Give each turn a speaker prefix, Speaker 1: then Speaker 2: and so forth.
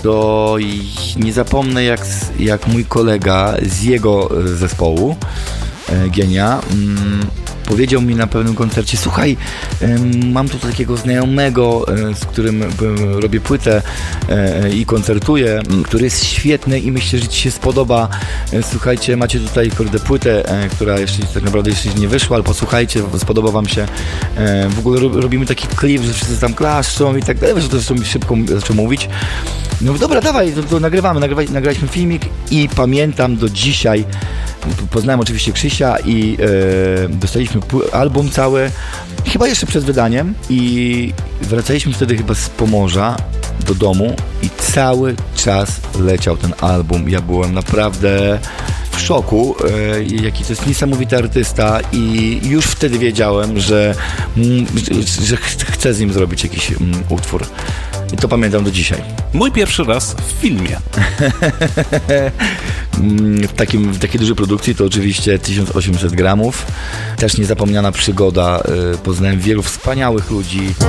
Speaker 1: to nie zapomnę jak mój kolega z jego zespołu Genia powiedział mi na pewnym koncercie: słuchaj, mam tu takiego znajomego, z którym robię płytę i koncertuję, który jest świetny i myślę, że ci się spodoba. Słuchajcie, macie tutaj płytę, która jeszcze tak naprawdę jeszcze nie wyszła, ale posłuchajcie, spodoba wam się. W ogóle robimy taki klip, że wszyscy tam klaszczą i tak dalej, że to zresztą mi szybko zaczął mówić. No dobra, dawaj, to nagraliśmy filmik i pamiętam do dzisiaj, poznałem oczywiście Krzysia i dostaliśmy album cały, chyba jeszcze przed wydaniem, i wracaliśmy wtedy chyba z Pomorza do domu i cały czas leciał ten album. Ja byłem naprawdę w szoku, jaki to jest niesamowity artysta, i już wtedy wiedziałem, że chcę z nim zrobić jakiś utwór. I to pamiętam do dzisiaj.
Speaker 2: Mój pierwszy raz w filmie.
Speaker 1: W takiej dużej produkcji to oczywiście 1800 gramów. Też niezapomniana przygoda. Poznałem wielu wspaniałych ludzi.